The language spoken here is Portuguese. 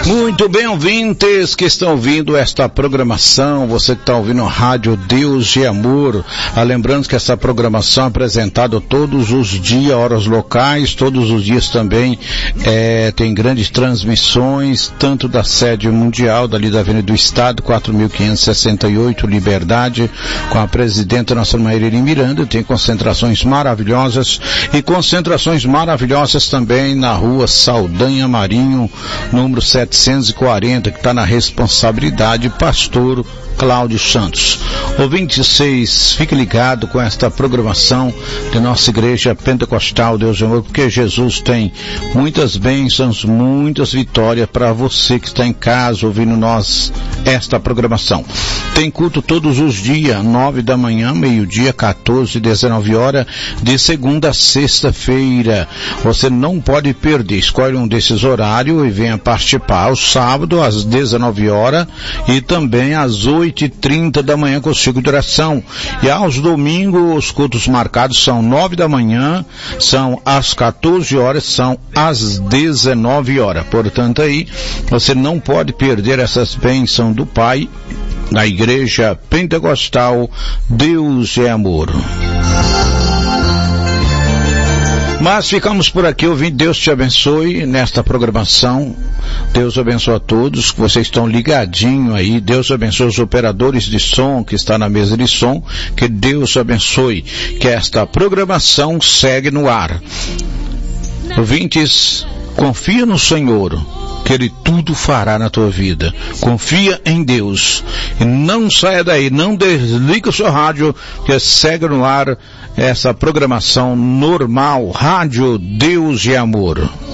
Muito bem, ouvintes que estão ouvindo esta programação, você que está ouvindo a Rádio Deus e Amor, lembrando que essa programação é apresentada todos os dias, horas locais, todos os dias também tem grandes transmissões, tanto da sede mundial, dali da Avenida do Estado, 4.568, Liberdade, com a presidenta nossa Maíra Miranda, tem concentrações maravilhosas e concentrações maravilhosas também na rua Saldanha Marinho, número 740, que está na responsabilidade pastor Cláudio Santos. Ouvintes, fique ligado com esta programação da nossa igreja pentecostal Deus e Amor, porque Jesus tem muitas bênçãos, muitas vitórias para você que está em casa ouvindo esta programação. Tem culto todos os dias, 9 da manhã, meio-dia, 14, 19 horas, de segunda a sexta-feira. Você não pode perder, escolhe um desses horários e venha participar. Ao sábado, às 19 horas e também às 8h30 da manhã com o ciclo de oração. E aos domingos, os cultos marcados são 9 da manhã, são às 14 horas, são às 19 horas. Portanto, aí, você não pode perder essas bênçãos do Pai na Igreja Pentecostal Deus é Amor. Mas ficamos por aqui ouvindo. Deus te abençoe nesta programação. Deus abençoe a todos que vocês estão ligadinhos aí. Deus abençoe os operadores de som que estão na mesa de som. Que Deus abençoe. Que esta programação segue no ar. Ouvintes, confia no Senhor, que Ele tudo fará na tua vida. Confia em Deus. E não saia daí, não desliga o seu rádio, que segue no ar essa programação normal, Rádio Deus e Amor.